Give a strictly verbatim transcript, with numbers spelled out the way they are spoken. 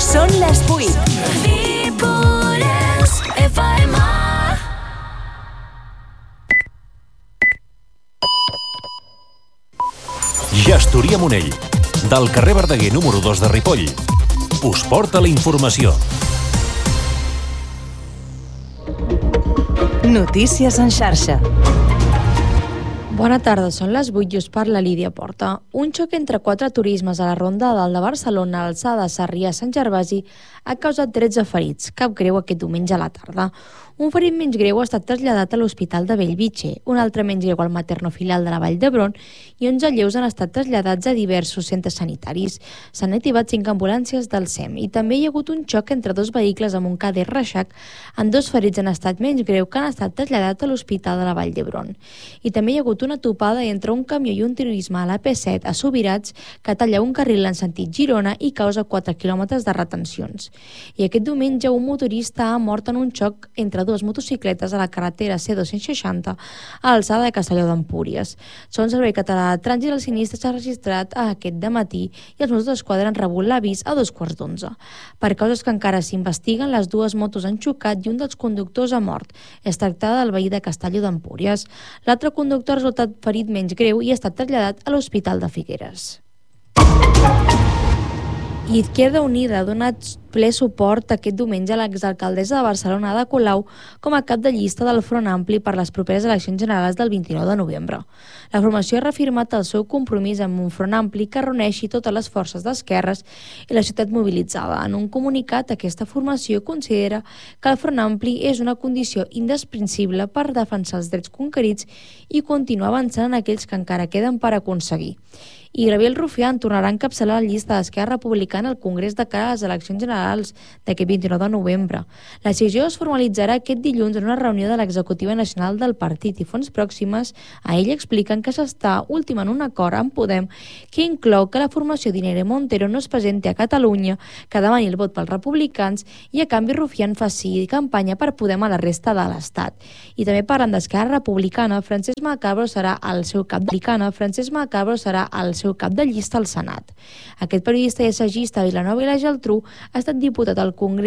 Són les vuit. Ripollès F M. Gestoria Monell, del carrer Verdaguer número dos de Ripoll, us porta la informació. Notícies en xarxa. Bona tarda, són les vuit i us parla Lídia Porta. Un xoc entre quatre turismes a la Ronda Dalt de Barcelona, a l'alçada de Sarrià-Sant Gervasi, ha causat tretze ferits, cap greu aquest diumenge a la tarda. Un ferit menys greu ha estat traslladat a l'Hospital de Bellvitge, un altre menys greu al maternofilial de la Vall d'Hebron i onze lleus han estat traslladats a diversos centres sanitaris. S'han activat cinc ambulàncies del S E M i també hi ha hagut un xoc entre dos vehicles amb un Caddy Reixac amb dos ferits en estat menys greu que han estat traslladats a l'Hospital de la Vall d'Hebron. I també hi ha hagut una topada entre un camió i un turisme a la P set a Subirats que talla un carril en sentit Girona i causa quatre quilòmetres de retencions. I aquest diumenge un motorista ha mort en un xoc entre dues motocicletes a la carretera C dos-cents seixanta a l'alçada de Castelló d'Empúries. Segons el Servei Català de Trànsit, el sinistre s'ha registrat aquest dematí i els Mossos d'Esquadra han rebut l'avís a dos quarts d'onze. Per causes que encara s'investiguen, les dues motos han xocat i un dels conductors ha mort. Es tracta del veí de Castelló d'Empúries. L'altre conductor ha resultat ferit menys greu i ha estat traslladat a l'Hospital de Figueres. Izquierda Unida ha donat ple suport aquest diumenge a l'exalcaldessa de Barcelona, Ada Colau, com a cap de llista del Front Ampli per les properes eleccions generals del vint-i-nou de novembre. La formació ha reafirmat el seu compromís amb un Front Ampli que reuneixi totes les forces d'esquerres i la ciutat mobilitzada. En un comunicat, aquesta formació considera que el Front Ampli és una condició indispensable per defensar els drets conquerits i continuar avançant en aquells que encara queden per aconseguir. I Gabriel Rufián tornarà a encapçalar la llista d'Esquerra Republicana al Congrés de cara a les eleccions generals d'aquest vint-i-nou de novembre. La decisió es formalitzarà aquest dilluns en una reunió de l'executiva nacional del partit i fonts pròximes a ell expliquen que s'està ultimant un acord amb Podem que inclou que la formació d'Irene Montero no es presenti a Catalunya, que demani el vot pels republicans i a canvi Rufián faci campanya per Podem a la resta de l'Estat. I també parlant d'Esquerra Republicana, Francesc Macabro serà el seu cap de Francesc Macabro serà el seu cap de llista al Senat. Aquest periodista i assagista a Vilanova i la Geltrú ha estat diputat al Congrés